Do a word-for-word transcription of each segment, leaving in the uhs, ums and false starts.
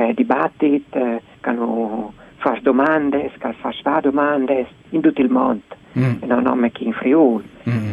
c'è dibattito, eh, che hanno fatto domande, che hanno fatto domande in tutto il mondo, mm. e non nome che in Friuli. Mm.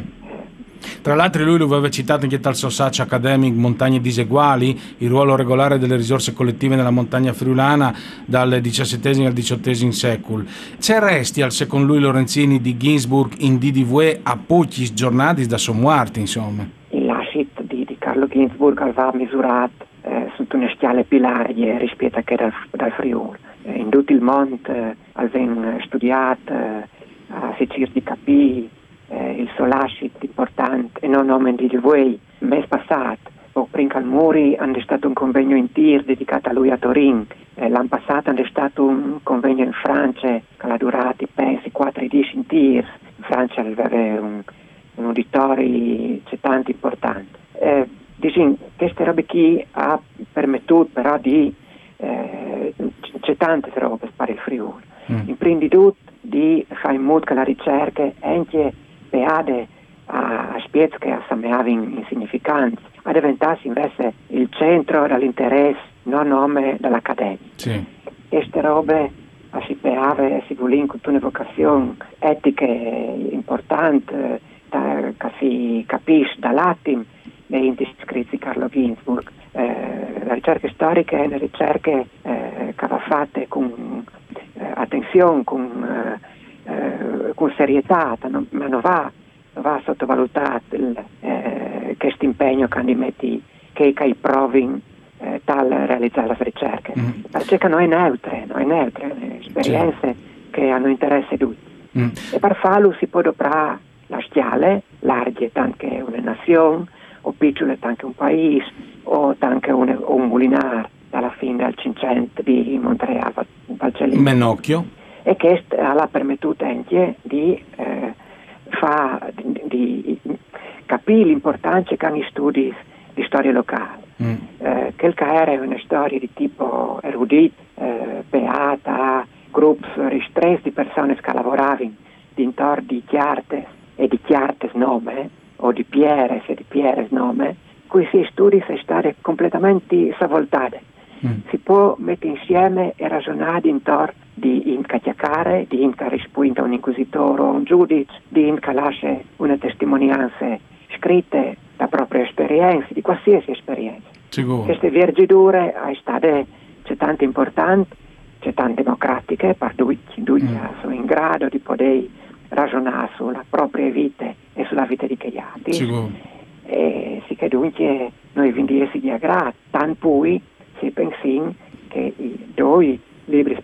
Tra l'altro lui lo aveva citato anche dal Society Academic Montagne Diseguali, il ruolo regolare delle risorse collettive nella montagna friulana dal diciassettesimo al diciottesimo secolo. C'è resti al secondo lui Lorenzini di Ginsburg in D D V a pochi giornati da sommuarti, insomma. Il lascit di, di Carlo Ginsburg aveva misurato eh, su una stiale pilare rispetto a che dal, dal Friuli. Eh, in tutto il mondo eh, avevano studiato eh, a si cerca di capire Eh, il suo lascito importante e non nome di voi. Il mese passato, o prima al Muri, hanno stato un convegno in tir dedicato a lui a Torino. Eh, l'anno passato hanno stato un convegno in Francia che ha durato, pensi, quattro dieci in tir. In Francia aveva un, un uditorio c'è tanto importante. Eh, diciamo, queste robe qui ha permesso però di eh, c'è tante robe per fare il Friuli. Mm. In prima di tutto di fare in modo che la ricerca anche peade a, a spiez che assemeava in, in significanza, a diventarsi invece il centro dell'interesse, non nome dell'accademia. Sì. Queste robe si peave, si voleva con una vocazione etica importante, da, che si capisce dall'attimo nei scritti di Carlo Ginsburg. Eh, la ricerca storica è una ricerca eh, che va fatta con eh, attenzione, con eh, Eh, con serietà, non, ma non va, non va sottovalutato il, eh, questo impegno che hanno metti che, che i provi eh, tal realizzare le ricerche. Mm. La ricerca non è neutra, non è neutra, esperienze sì. che hanno interesse tutti. Mm. E per farlo si può adoperare la stiale, larghe tanto una nazione, o piccole tanto un paese, o anche un, un mulinar dalla fine del Cinquecento di Montreal, Valcellino. Menocchio. E che ha permesso anche di, eh, fa, di, di capire l'importanza che hanno gli studi di storia locale. Mm. Eh, che era una storia di tipo erudito, eh, beata, gruppi ristretti di persone che lavoravano intorno di chiarte e di chiartes nome, o di pieres e di pieres nome, questi studi sono stati completamente savoltati. Mm. Si può mettere insieme e ragionare intorno di incacchiacare, di inca rispunta un inquisitore o un giudice, di inca lascia una testimonianza scritte da propria esperienza, di qualsiasi esperienza. Sicuro. Queste vergidure sono state c'è tante importanti, c'è tante democratiche, per cui tutti mm. sono in grado di poter ragionare sulla propria vita e sulla vita di chi altri. Sicuro. E sì che dunque noi vindiesi di aggrado, tanto poi si pensi che i due libri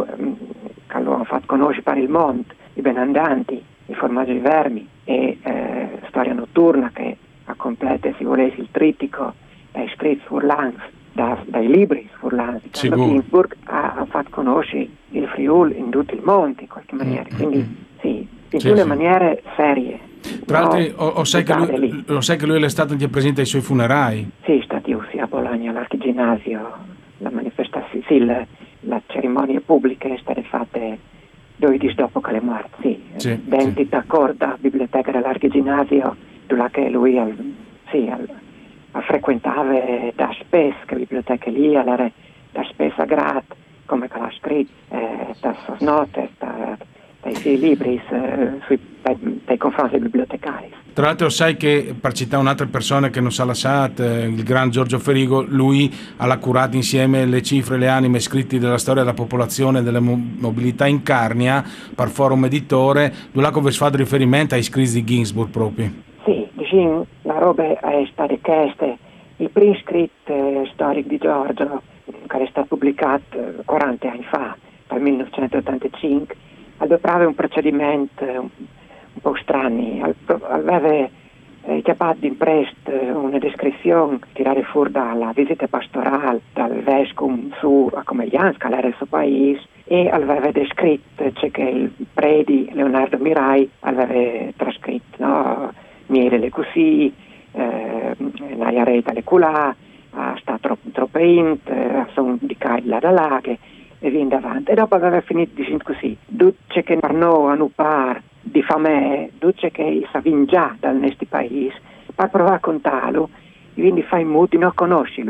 che lo hanno fatto conoscere per il mondo, i benandanti, il formaggio di vermi e eh, storia notturna che a completa, si volesse, il trittico dai scritti Furlans, da, dai libri Furlans. Carlo Ginsburg ha, ha fatto conoscere il Friuli in tutto il mondo in qualche maniera, quindi sì, in sì, una sì. maniera serie. Tra l'altro no, lo, sai che lui, lo sai che lui è stato anche presente ai suoi funerali? Sì, stati ussi a Bologna all'Archiginnasio, la manifestazione, sì, la, la cerimonia pubblica è stata fatta due giorni dopo che le morte, sì, sì denti sì. d'accordo, biblioteca dell'Archiginnasio, dove che lui al, sì, al, al frequentava da spesso, che biblioteca lì, allora da spesso a gratis, come che l'ha scritto, eh, da sue note, da, dai suoi libri, eh, sui, dai, dai confronti dei bibliotecari. Tra l'altro sai che, per citare un'altra persona che non sa lasciato, il gran Giorgio Ferigo, lui ha curato insieme le cifre e le anime scritti della storia della popolazione e della mobilità in Carnia per Forum Editore, dove si fa riferimento ai scritti di Ginsburg proprio. Sì, diciamo, la roba è stata chiesta, il primo scritto eh, storico di Giorgio, che è stato pubblicato quaranta anni fa, nel millenovecentottantacinque, adoperava un procedimento un, un po' strano, aveva eh, chiamato di impresto una descrizione tirare fuori dalla visita pastorale dal vescovo su a Comeglianska, che era il suo paese, e aveva descritto cioè che il predi Leonardo Mirai aveva trascritto, no? Miele così, eh, la rete le culà, sta troppo troppo int, sono di cailla da laghe e via davanti. E dopo aveva finito dicendo così, duce che parnò a par di fame, duce che sa già dal nostro paese, per provare a contarlo, quindi fai in modo di non conoscerlo.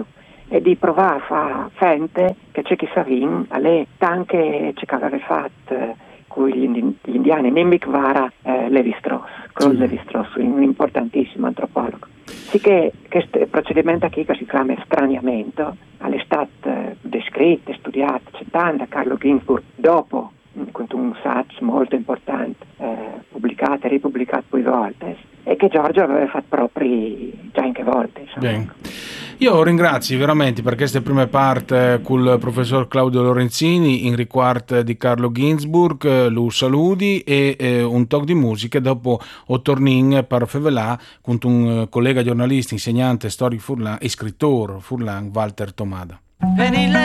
e di provare a fare fente che c'è chi sa vin, alle tanche c'è che aveva fatto con gli, indi- gli indiani, nemic vara eh, Levi-Strauss, Claude Sì. Levi-Strauss, un importantissimo antropologo. Sì che questo procedimento qui che si chiama straniamento, è stato eh, descritto e studiato da Carlo Ginzburg dopo, con un saggio molto importante, eh, pubblicato e ripubblicato poi volte, e che Giorgio aveva fatto proprio già in che volte. Insomma. Bene. Io ringrazio veramente per queste prime parti con il professor Claudio Lorenzini in riguardo di Carlo Ginzburg, lo saluti e eh, un talk di musica, dopo o tornin per Fevelà con un collega giornalista, insegnante, storico furlan e scrittore furlan Walter Tomada.